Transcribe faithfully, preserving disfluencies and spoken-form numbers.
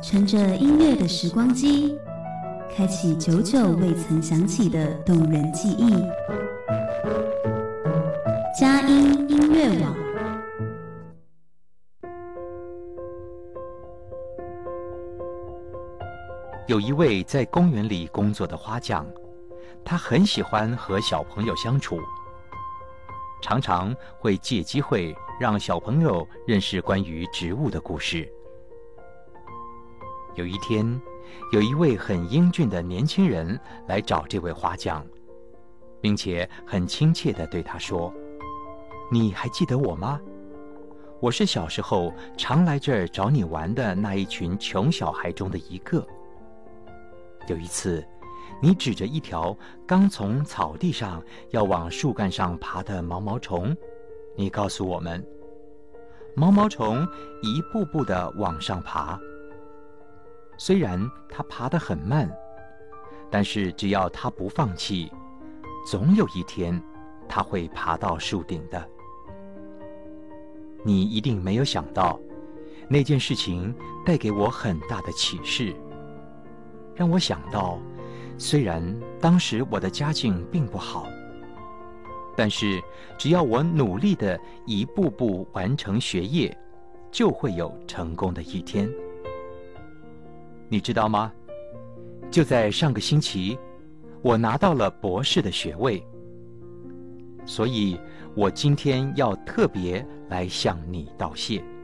乘着音乐的时光机，开启久久未曾响起的动人记忆。佳音音乐网。 有一位在公园里工作的花匠，他很喜欢和小朋友相处，常常会借机会让小朋友认识关于植物的故事。有一天，有一位很英俊的年轻人来找这位花匠，并且很亲切地对他说：“你还记得我吗？我是小时候常来这儿找你玩的那一群穷小孩中的一个。有一次，你指着一条刚从草地上要往树干上爬的毛毛虫，你告诉我们，毛毛虫一步步地往上爬。虽然它爬得很慢，但是只要它不放弃，总有一天它会爬到树顶的。你一定没有想到，那件事情带给我很大的启示，让我想到，虽然当时我的家境并不好，但是只要我努力地一步步完成学业，就会有成功的一天。你知道吗？就在上个星期，我拿到了博士的学位，所以我今天要特别来向你道谢。